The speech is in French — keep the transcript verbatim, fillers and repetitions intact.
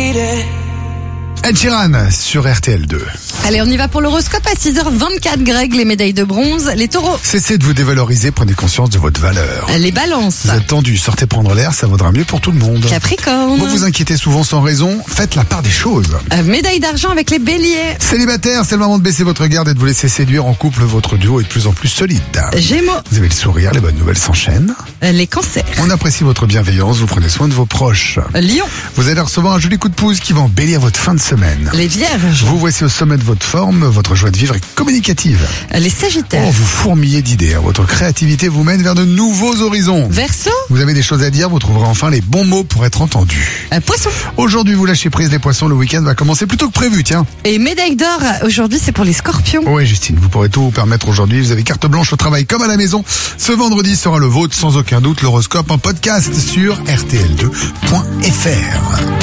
Ed Sheeran sur R T L deux. Allez, on y va pour l'horoscope à six heures vingt-quatre. Greg, les médailles de bronze, les taureaux. Cessez de vous dévaloriser, prenez conscience de votre valeur. Les balances. Vous êtes tendu, sortez prendre l'air, ça vaudra mieux pour tout le monde. Capricorne. Vous vous inquiétez souvent sans raison, faites la part des choses. Euh, médaille d'argent avec les béliers. Célibataire, c'est le moment de baisser votre garde et de vous laisser séduire en couple. Votre duo est de plus en plus solide. Gémeaux. Vous avez le sourire, les bonnes nouvelles s'enchaînent. Euh, les cancers. On apprécie votre bienveillance, vous prenez soin de vos proches. Euh, Lion. Vous allez recevoir un joli coup de pouce qui va embellir votre fin de semaine. Les vierges. Vous voici au sommet de votre forme, votre joie de vivre est communicative. Euh, les sagittaires. Oh, vous fourmillez d'idées, hein. Votre créativité vous mène vers de nouveaux horizons. Verseau. Vous avez des choses à dire, vous trouverez enfin les bons mots pour être entendus. Euh, poisson. Aujourd'hui, vous lâchez prise, les poissons, le week-end va commencer plus tôt que prévu, tiens. Et médaille d'or, aujourd'hui c'est pour les scorpions. Oui, Justine, vous pourrez tout vous permettre aujourd'hui. Vous avez carte blanche au travail comme à la maison. Ce vendredi sera le vôtre, sans aucun doute, l'horoscope en podcast sur R T L deux point F R.